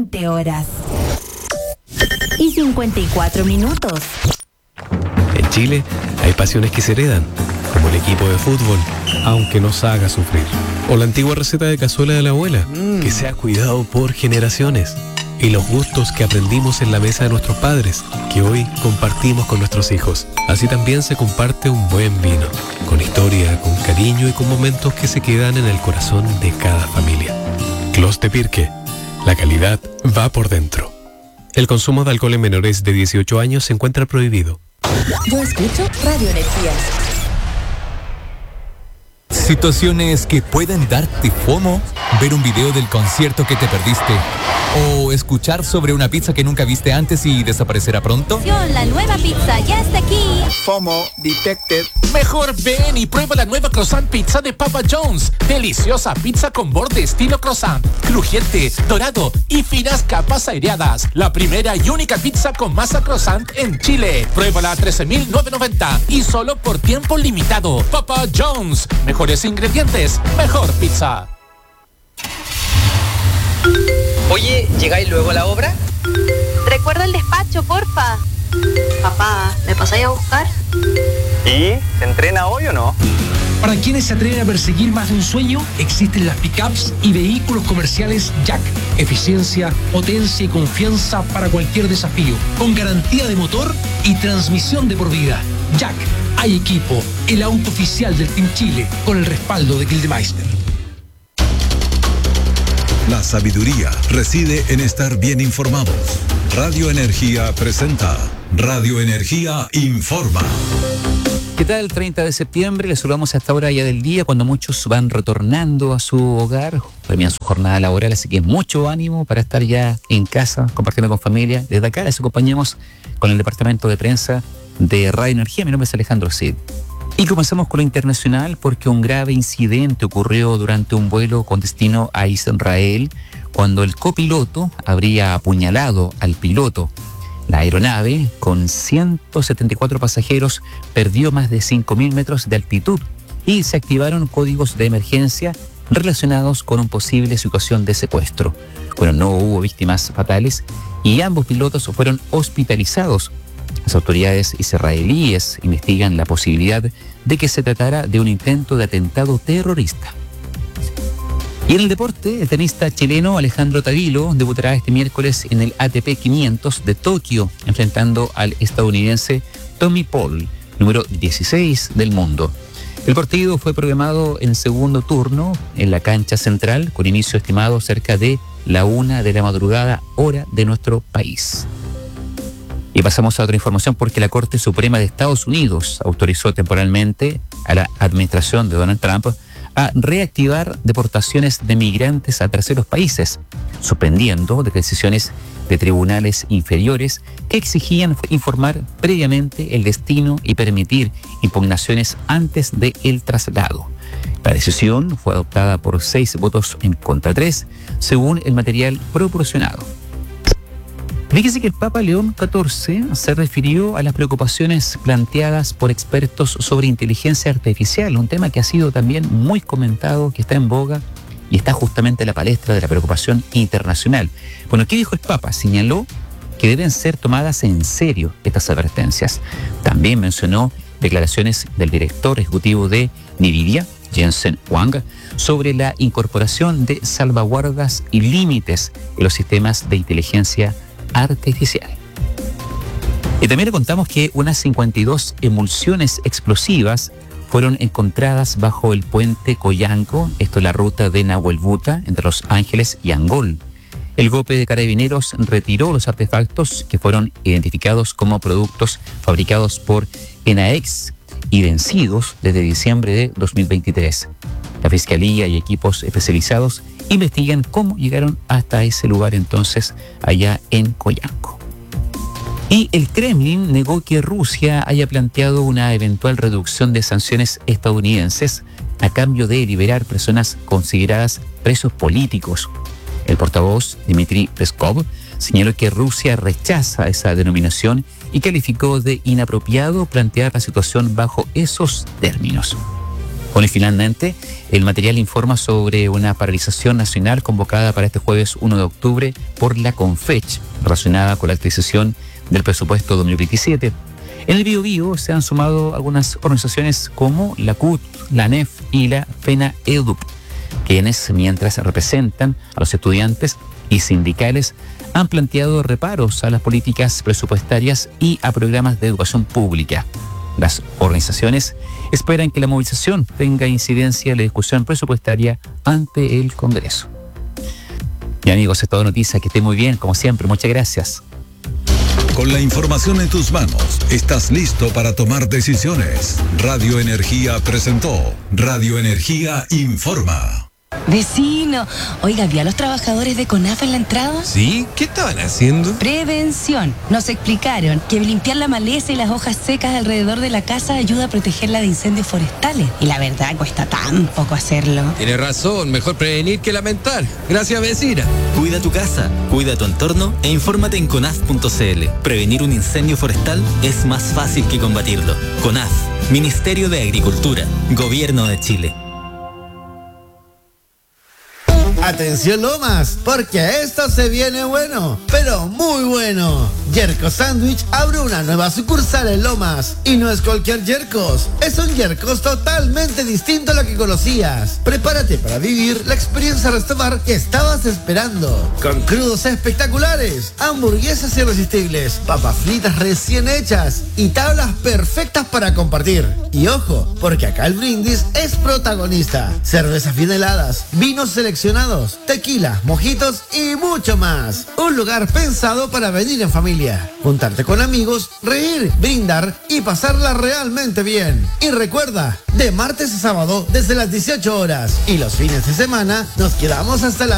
20 horas y 54 minutos. En Chile hay pasiones que se heredan, como el equipo de fútbol, aunque nos haga sufrir. O la antigua receta de cazuela de la abuela, que se ha cuidado por generaciones. Y los gustos que aprendimos en la mesa de nuestros padres, que hoy compartimos con nuestros hijos. Así también se comparte un buen vino, con historia, con cariño y con momentos que se quedan en el corazón de cada familia. Clos de Pirque, la calidad va por dentro. El consumo de alcohol en menores de 18 años se encuentra prohibido. Yo escucho Radio Energía. Situaciones que pueden darte FOMO, ver un video del concierto que te perdiste o escuchar sobre una pizza que nunca viste antes y desaparecerá pronto. La nueva pizza ya está aquí. FOMO detected. Mejor ven y prueba la nueva croissant pizza de Papa John's. Deliciosa pizza con borde estilo croissant, crujiente, dorado y finas capas aireadas. La primera y única pizza con masa croissant en Chile. Pruébala a 13.990 y solo por tiempo limitado. Papa John's. Mejores ingredientes, mejor pizza. Oye, ¿llegáis luego a la obra? Recuerda el despacho, porfa. Papá, ¿me pasáis a buscar? ¿Y se entrena hoy o no? Para quienes se atreven a perseguir más de un sueño, existen las pickups y vehículos comerciales Jack. Eficiencia, potencia y confianza para cualquier desafío, con garantía de motor y transmisión de por vida. Jack, hay equipo, el auto oficial del Team Chile, con el respaldo de Gildemeister. La sabiduría reside en estar bien informados. Radio Energía presenta Radio Energía Informa. ¿Qué tal? 30 de septiembre, les saludamos a esta hora ya del día, cuando muchos van retornando a su hogar, terminan su jornada laboral, así que mucho ánimo para estar ya en casa, compartiendo con familia. Desde acá les acompañamos con el departamento de prensa de Radio Energía. Mi nombre es Alejandro Cid. Y comenzamos con lo internacional porque un grave incidente ocurrió durante un vuelo con destino a Israel cuando el copiloto habría apuñalado al piloto. La aeronave, con 174 pasajeros, perdió más de 5.000 metros de altitud y se activaron códigos de emergencia relacionados con una posible situación de secuestro. Bueno, no hubo víctimas fatales y ambos pilotos fueron hospitalizados. Las autoridades israelíes investigan la posibilidad de que se tratara de un intento de atentado terrorista. Y en el deporte, el tenista chileno Alejandro Tavilo debutará este miércoles en el ATP 500 de Tokio, enfrentando al estadounidense Tommy Paul, número 16 del mundo. El partido fue programado en segundo turno en la cancha central, con inicio estimado cerca de la 1 de la madrugada, hora de nuestro país. Y pasamos a otra información porque la Corte Suprema de Estados Unidos autorizó temporalmente a la administración de Donald Trump a reactivar deportaciones de migrantes a terceros países, suspendiendo decisiones de tribunales inferiores que exigían informar previamente el destino y permitir impugnaciones antes del traslado. La decisión fue adoptada por 6 votos en contra 3, según el material proporcionado. Fíjese que el Papa León XIV se refirió a las preocupaciones planteadas por expertos sobre inteligencia artificial, un tema que ha sido también muy comentado, que está en boga y está justamente en la palestra de la preocupación internacional. Bueno, ¿qué dijo el Papa? Señaló que deben ser tomadas en serio estas advertencias. También mencionó declaraciones del director ejecutivo de NVIDIA, Jensen Huang, sobre la incorporación de salvaguardas y límites en los sistemas de inteligencia artificial. Y también le contamos que unas 52 emulsiones explosivas fueron encontradas bajo el puente Coyanco, esto es la ruta de Nahuelbuta, entre Los Ángeles y Angol. El GOPE de Carabineros retiró los artefactos que fueron identificados como productos fabricados por ENAEX y vencidos desde diciembre de 2023. La Fiscalía y equipos especializados investigan cómo llegaron hasta ese lugar entonces allá en Coyanco. Y el Kremlin negó que Rusia haya planteado una eventual reducción de sanciones estadounidenses a cambio de liberar personas consideradas presos políticos. El portavoz Dmitry Peskov señaló que Rusia rechaza esa denominación y calificó de inapropiado plantear la situación bajo esos términos. Bueno, y finalmente, el material informa sobre una paralización nacional convocada para este jueves 1 de octubre por la CONFECH, relacionada con la adquisición del presupuesto 2027. En el Biobío se han sumado algunas organizaciones como la CUT, la ANEF y la FENAEDUC, quienes, mientras representan a los estudiantes y sindicales, han planteado reparos a las políticas presupuestarias y a programas de educación pública. Las organizaciones esperan que la movilización tenga incidencia en la discusión presupuestaria ante el Congreso. Y amigos, es todo noticia. Que esté muy bien, como siempre. Muchas gracias. Con la información en tus manos, estás listo para tomar decisiones. Radio Energía presentó Radio Energía Informa. Vecino, oiga, ¿vio a los trabajadores de CONAF en la entrada? Sí, ¿qué estaban haciendo? Prevención. Nos explicaron que limpiar la maleza y las hojas secas alrededor de la casa ayuda a protegerla de incendios forestales. Y la verdad, cuesta tan poco hacerlo. Tiene razón, mejor prevenir que lamentar. Gracias, vecina. Cuida tu casa, cuida tu entorno e infórmate en conaf.cl. Prevenir un incendio forestal es más fácil que combatirlo. CONAF, Ministerio de Agricultura, Gobierno de Chile. Atención Lomas, porque esto se viene bueno, pero muy bueno. Yerkos Sandwich abre una nueva sucursal en Lomas. Y no es cualquier Yerkos, es un Yerkos totalmente distinto a lo que conocías. Prepárate para vivir la experiencia restaurant que estabas esperando. Con crudos espectaculares, hamburguesas irresistibles, papas fritas recién hechas y tablas perfectas para compartir. Y ojo, porque acá el brindis es protagonista. Cervezas bien heladas, vinos seleccionados, tequila, mojitos y mucho más. Un lugar pensado para venir en familia, juntarte con amigos, reír, brindar y pasarla realmente bien. Y recuerda, de martes a sábado desde las 18 horas y los fines de semana nos quedamos hasta las